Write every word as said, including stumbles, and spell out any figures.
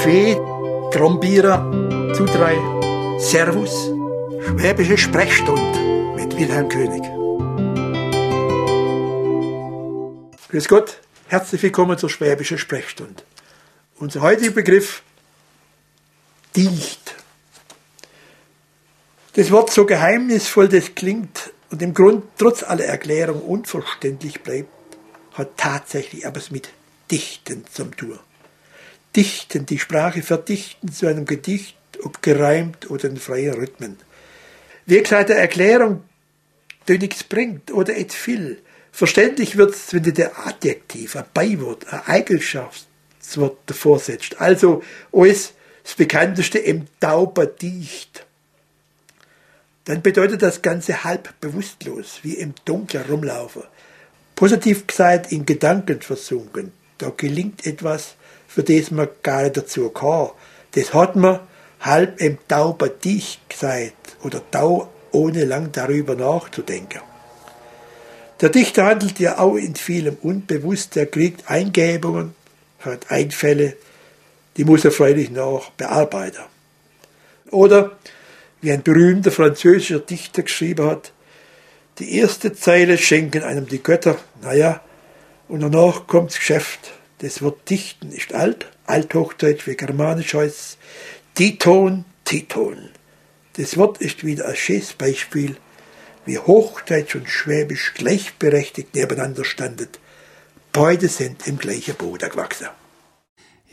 Kaffee, Trombierer, zu drei, Servus, Schwäbische Sprechstunde mit Wilhelm König. Grüß Gott, herzlich willkommen zur Schwäbischen Sprechstunde. Unser heutiger Begriff, dicht. Das Wort, so geheimnisvoll das klingt und im Grund trotz aller Erklärung unverständlich bleibt, hat tatsächlich etwas mit Dichten zum tun. Dichten, die Sprache verdichten zu einem Gedicht, ob gereimt oder in freien Rhythmen. Wie gesagt, eine Erklärung, die nichts bringt oder et viel. Verständlich wird es, wenn du der Adjektiv, ein Beiwort, ein Eigenschaftswort davor setzt. Also alles das bekannteste im Tauber dicht. Dann bedeutet das Ganze halb bewusstlos, wie im Dunkeln rumlaufen. Positiv gesagt, in Gedanken versunken. Da gelingt etwas, für das man gar nicht dazu kann. Das hat man halb im Tauber dicht gesagt oder tau, ohne lang darüber nachzudenken. Der Dichter handelt ja auch in vielem unbewusst, er kriegt Eingebungen, hat Einfälle, die muss er freilich noch bearbeiten. Oder, wie ein berühmter französischer Dichter geschrieben hat, die erste Zeile schenken einem die Götter, naja, und danach kommt das Geschäft. Das Wort dichten ist alt, althochdeutsch wie germanisch heißt es, Titon, Titon. Das Wort ist wieder ein schönes Beispiel, wie Hochdeutsch und Schwäbisch gleichberechtigt nebeneinander standen. Beide sind im gleichen Boden gewachsen.